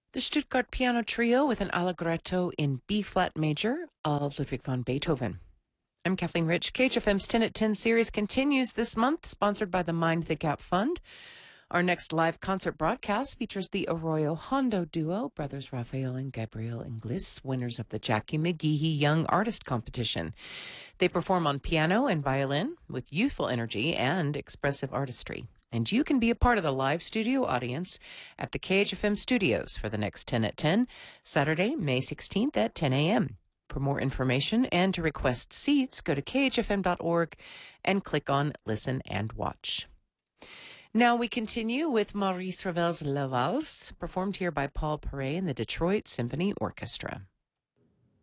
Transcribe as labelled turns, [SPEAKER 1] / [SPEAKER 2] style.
[SPEAKER 1] The Stuttgart Piano Trio with an Allegretto in B-flat major of Ludwig van Beethoven. I'm Kathleen Rich. KHFM's 10 at 10 series continues this month, sponsored by the Mind the Gap Fund. Our next live concert broadcast features the Arroyo Hondo duo, brothers Rafael and Gabriel Inglis, winners of the Jackie McGeehee Young Artist Competition. They perform on piano and violin with youthful energy and expressive artistry. And you can be a part of the live studio audience at the KHFM studios for the next 10 at 10, Saturday, May 16th at 10 a.m. For more information and to request seats, go to khfm.org and click on Listen and Watch. Now we continue with Maurice Ravel's La Valse, performed here by Paul Paray and the Detroit Symphony Orchestra.